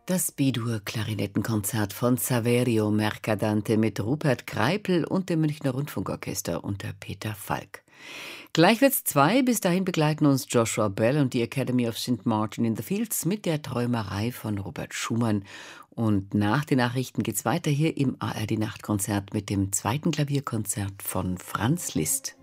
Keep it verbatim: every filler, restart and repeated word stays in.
Das B-Dur-Klarinettenkonzert von Saverio Mercadante mit Rupert Kreipel und dem Münchner Rundfunkorchester unter Peter Falk. Gleich wird's zwei, bis dahin begleiten uns Joshua Bell und die Academy of Saint Martin in the Fields mit der Träumerei von Robert Schumann. Und nach den Nachrichten geht's weiter hier im A R D-Nachtkonzert mit dem zweiten Klavierkonzert von Franz Liszt.